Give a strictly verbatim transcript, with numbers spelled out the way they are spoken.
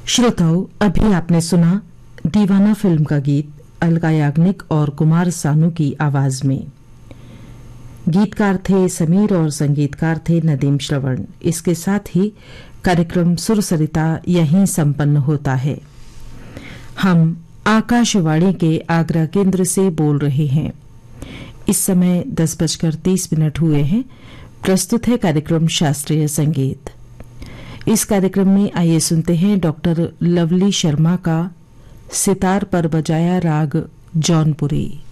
श्रोताओं, अभी आपने सुना दीवाना फिल्म का गीत अलका याग्निक और कुमार सानू की आवाज में। गीतकार थे समीर और संगीतकार थे नदीम श्रवण। इसके साथ ही कार्यक्रम सुर सरिता यहीं संपन्न होता है। हम आकाशवाणी के आगरा केंद्र से बोल रहे हैं। इस समय दस बजकर तीस मिनट हुए हैं। प्रस्तुत है कार्यक्रम शास्त्रीय संगीत। इस कार्यक्रम में आइए सुनते हैं डॉक्टर लवली शर्मा का सितार पर बजाया राग जौनपुरी।